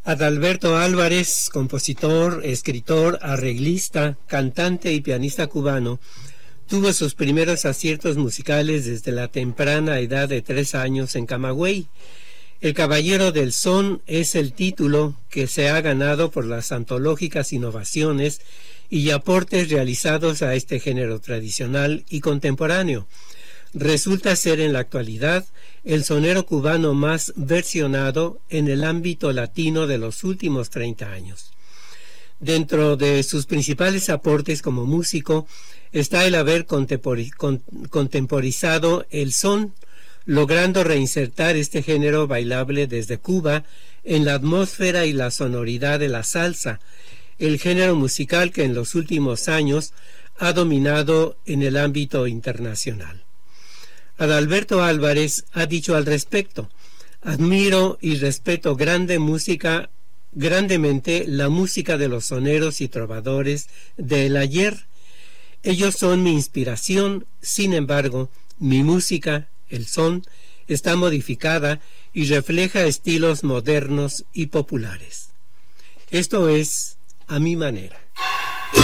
Adalberto Álvarez, compositor, escritor, arreglista, cantante y pianista cubano, tuvo sus primeros aciertos musicales desde la temprana edad de 3 años en Camagüey. El Caballero del Son es el título que se ha ganado por las antológicas innovaciones y aportes realizados a este género tradicional y contemporáneo. Resulta ser en la actualidad el sonero cubano más versionado en el ámbito latino de los últimos 30 años. Dentro de sus principales aportes como músico está el haber contemporizado el son, logrando reinsertar este género bailable desde Cuba en la atmósfera y la sonoridad de la salsa, el género musical que en los últimos años ha dominado en el ámbito internacional. Adalberto Álvarez ha dicho al respecto: admiro y respeto grandemente la música de los soneros y trovadores del ayer. Ellos son mi inspiración, sin embargo, mi música, el son, está modificada y refleja estilos modernos y populares. Esto es a mi manera.